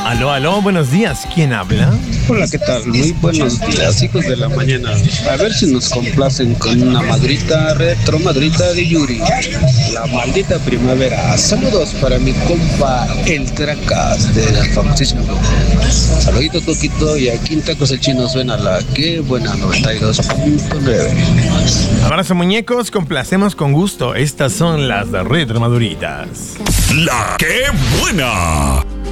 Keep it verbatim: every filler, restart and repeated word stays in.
Aló, aló, buenos días. ¿Quién habla? Hola, ¿qué tal? Muy buenos días, hijos de la mañana. A ver si nos complacen con una madrita retro, madrita de Yuri. La maldita primavera. Saludos para mi compa El Tracas de la famosísima. Saludito, Coquito, y aquí en Tacos el Chino suena la que buena noventa y dos punto nueve. Abrazo, muñecos. Complacemos con gusto. Estas son las de Retro Maduritas. La que buena.